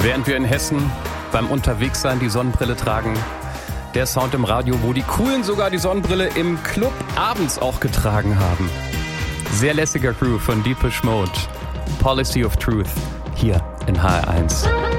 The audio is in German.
Während wir in Hessen beim Unterwegssein die Sonnenbrille tragen, der Sound im Radio, wo die Coolen sogar die Sonnenbrille im Club abends auch getragen haben. Sehr lässiger Crew von Depeche Mode. Policy of Truth hier in HR1.